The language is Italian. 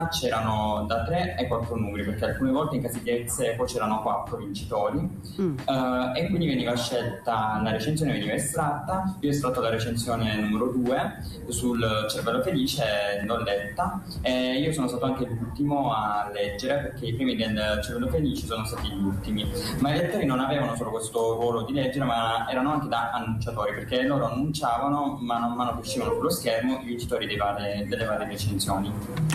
c'erano da 3 ai 4 numeri, perché alcune volte in casi di ex aequo c'erano 4 vincitori, e quindi veniva scelta, la recensione veniva estratta. Io ho estratto la recensione numero 2 sul cervello felice, l'ho letta e io sono stato anche l'ultimo a leggere, perché i primi del cervello felice sono stati gli ultimi, ma i lettori non avevano solo questo ruolo di leggere, ma erano anche da annunciatori, perché loro annunciavano man mano che uscivano sullo schermo i vincitori delle varie recensioni.